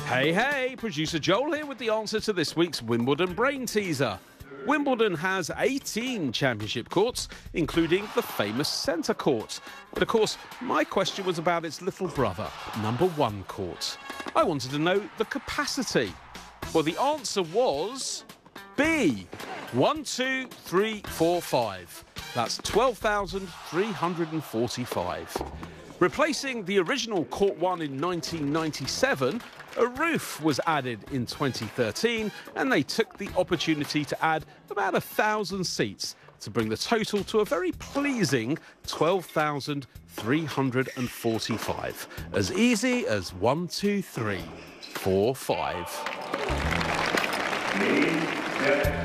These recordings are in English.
Hey, producer Joel here with the answer to this week's Wimbledon Brain Teaser. Wimbledon has 18 championship courts, including the famous centre court. But of course, my question was about its little brother, number 1 court. I wanted to know the capacity. Well, the answer was B, 1, 2, 3, 4, 5. That's 12,345. Replacing the original Court 1 in 1997, a roof was added in 2013, and they took the opportunity to add about 1,000 seats to bring the total to a very pleasing 12,345. As easy as 1, 2, 3, 4, 5.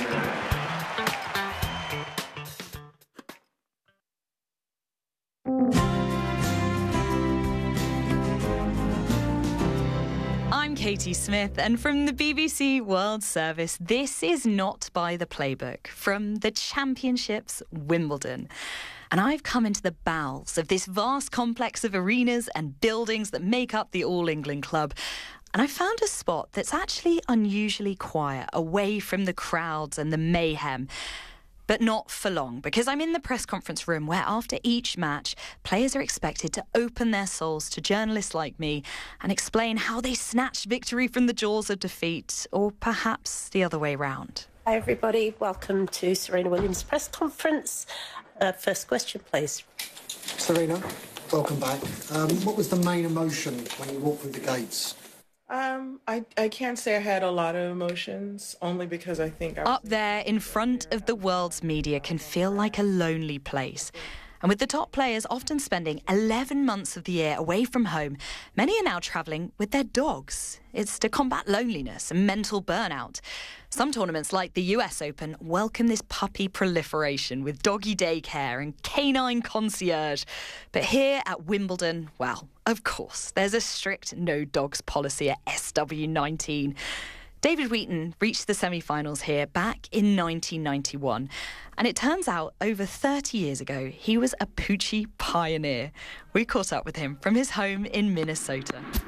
I'm Katie Smith, and from the BBC World Service, this is Not by the Playbook from the Championships Wimbledon. And I've come into the bowels of this vast complex of arenas and buildings that make up the All England Club. And I found a spot that's actually unusually quiet, away from the crowds and the mayhem. But not for long, because I'm in the press conference room where after each match, players are expected to open their souls to journalists like me and explain how they snatched victory from the jaws of defeat, or perhaps the other way round. Hi everybody, welcome to Serena Williams' press conference. First question, please. Serena, welcome back. What was the main emotion when you walked through the gates? I can't say I had a lot of emotions, only because I think Up there in front of the world's media can feel like a lonely place. And with the top players often spending 11 months of the year away from home, many are now travelling with their dogs. It's to combat loneliness and mental burnout. Some tournaments, like the US Open, welcome this puppy proliferation with doggy daycare and canine concierge. But here at Wimbledon, well, of course, there's a strict no dogs policy at SW19. David Wheaton reached the semi-finals here back in 1991. And it turns out, over 30 years ago, he was a Poochie pioneer. We caught up with him from his home in Minnesota.